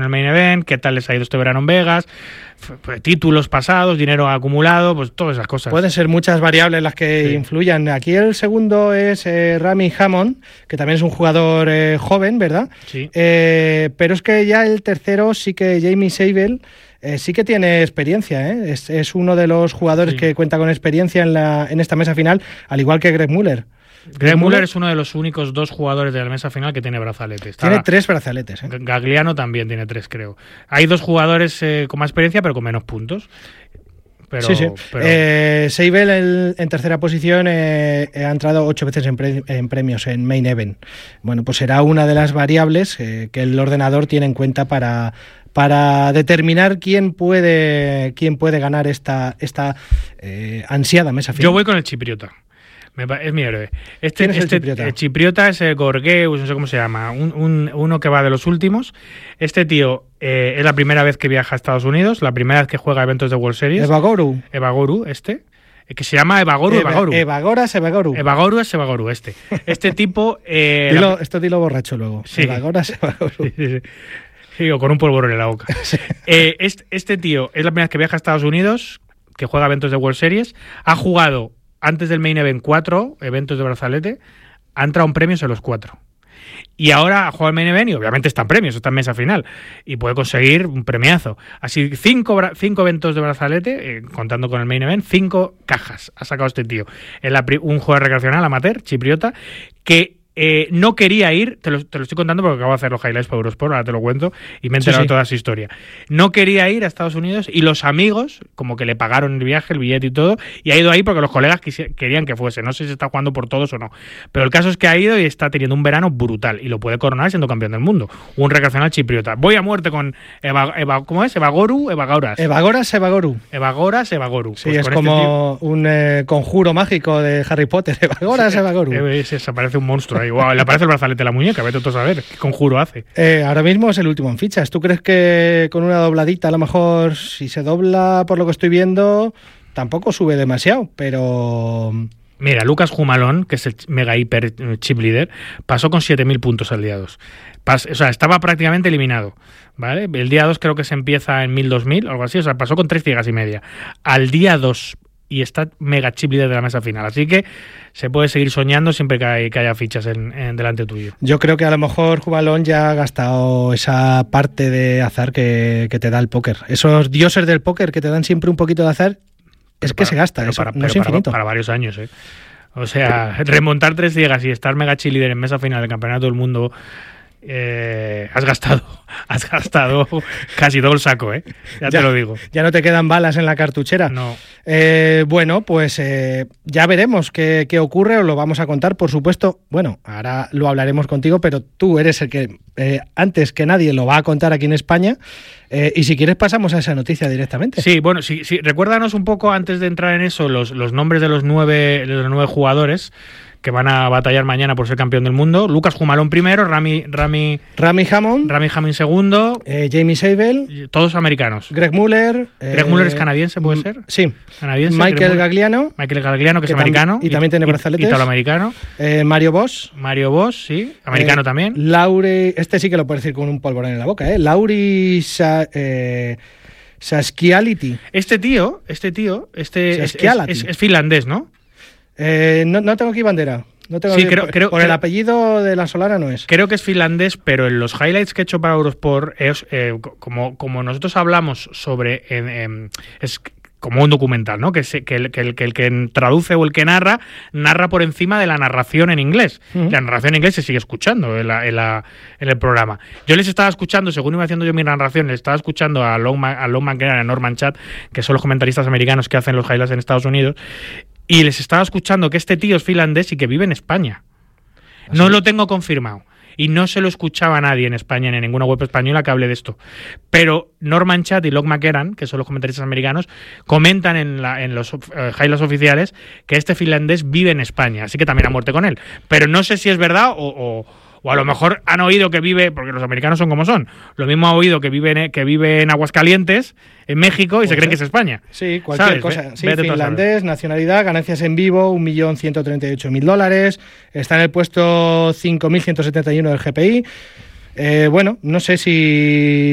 el main event, qué tal les ha ido este verano en Vegas, títulos pasados, dinero acumulado, pues todas esas cosas. Pueden ser muchas variables las que influyan. Aquí el segundo es Rami Hammond, que también es un jugador joven, ¿verdad? Sí. Pero es que ya el tercero sí que Jamie Sabel sí que tiene experiencia, ¿eh? Es uno de los jugadores que cuenta con experiencia en esta mesa final, al igual que Greg Muller. Greg Muller es uno de los únicos 2 jugadores de la mesa final que tiene brazaletes. Tiene 3 brazaletes. Gagliano también tiene 3, creo. Hay 2 jugadores con más experiencia, pero con menos puntos. Pero, sí. Pero... Sabel en tercera posición ha entrado 8 veces en premios en Main Event. Bueno, pues será una de las variables que el ordenador tiene en cuenta para determinar quién puede ganar esta ansiada mesa final. Yo voy con el chipriota. Es mi héroe. ¿Quién es el chipriota? El chipriota es Gorgeus, no sé cómo se llama, uno que va de los últimos. Este tío es la primera vez que viaja a Estados Unidos, la primera vez que juega eventos de World Series. Evagoru, que se llama Evagoru. Evagoras, Evagoru. Evagoru es Evagoru, Este tipo... dilo borracho luego. Sí. Evagoras, Evagoru. Sí, o con un polvorón en la boca. Sí. Este tío es la primera vez que viaja a Estados Unidos, que juega eventos de World Series, ha jugado antes del Main Event 4 eventos de brazalete, ha entrado en premios en los 4. Y ahora ha jugado el Main Event y obviamente está en premios, está en mesa final. Y puede conseguir un premiazo. Así, 5 eventos de brazalete, contando con el Main Event, 5 cajas ha sacado este tío. Un jugador recreacional amateur, chipriota, que no quería ir, te lo estoy contando porque acabo de hacer los highlights para Eurosport, ahora te lo cuento, y me he enterado toda su historia. No quería ir a Estados Unidos y los amigos, como que le pagaron el viaje, el billete y todo, y ha ido ahí porque los colegas querían que fuese. No sé si está jugando por todos o no. Pero el caso es que ha ido y está teniendo un verano brutal y lo puede coronar siendo campeón del mundo. Un recreacional chipriota. Voy a muerte con ¿cómo es? Evagoras, Evagoru. Sí, pues es como un conjuro mágico de Harry Potter. Evagoru. Se parece un monstruo ahí. Wow, le aparece el brazalete a la muñeca, vete tú a saber qué conjuro hace. Ahora mismo es el último en fichas. ¿Tú crees que con una dobladita, a lo mejor, si se dobla por lo que estoy viendo, tampoco sube demasiado? Pero... Mira, Lucas Humalón, que es el mega hiper chip leader, pasó con 7.000 puntos al día 2. O sea, estaba prácticamente eliminado, ¿vale? El día 2 creo que se empieza en 1.000-2.000, algo así. O sea, pasó con 3 ciegas y media. Al día 2 y está mega chip líder de la mesa final. Así que se puede seguir soñando siempre que haya fichas en delante tuyo. Yo creo que a lo mejor Jubalón ya ha gastado esa parte de azar que te da el póker. Esos dioses del póker que te dan siempre un poquito de azar, se gasta, no es infinito. Para varios años, ¿eh? O sea, remontar 3 ciegas y estar mega chip líder en mesa final del campeonato del mundo... has gastado casi todo el saco, ya te lo digo. Ya no te quedan balas en la cartuchera. No. Bueno, pues ya veremos qué ocurre, os lo vamos a contar, por supuesto. Bueno, ahora lo hablaremos contigo, pero tú eres el que antes que nadie lo va a contar aquí en España. Y si quieres pasamos a esa noticia directamente. Sí, bueno, sí, recuérdanos un poco antes de entrar en eso los nombres de los 9 jugadores que van a batallar mañana por ser campeón del mundo. Lucas Humalón primero, Rami Hammond segundo, Jamie Sabel, todos americanos. Greg Muller es canadiense, ¿puede ser? Sí. Canadiense. Michael Gagliano, que es americano. Y también tiene brazaletes. Italoamericano. Mario Bosch, sí, americano también. Lauri, este sí que lo puedes decir con un polvorón en la boca, Lauri Saskiality. Este tío es finlandés, ¿no? No tengo aquí bandera. No tengo por el apellido de la Solana no es. Creo que es finlandés, pero en los highlights que he hecho para Eurosport, como nosotros hablamos sobre... es como un documental, ¿no? Que el que traduce o el que narra por encima de la narración en inglés. Uh-huh. La narración en inglés se sigue escuchando en el programa. Yo les estaba escuchando, según iba haciendo yo mi narración, les estaba escuchando a Long McGregor y a Norman Chat, que son los comentaristas americanos que hacen los highlights en Estados Unidos, y les estaba escuchando que este tío es finlandés y que vive en España. ¿Ah, no lo tengo confirmado. Y no se lo escuchaba a nadie en España, ni en ninguna web española que hable de esto. Pero Norman Chat y Locke McGarran, que son los comentaristas americanos, comentan en los highlights oficiales que este finlandés vive en España, así que también a muerte con él. Pero no sé si es verdad o a lo mejor han oído que vive, porque los americanos son como son, lo mismo ha oído que vive en Aguascalientes, en México, y se creen que es España. Sí, cualquier cosa. Sí, finlandés, nacionalidad, ganancias en vivo, $1.138.000. Está en el puesto 5.171 del GPI. Bueno, no sé si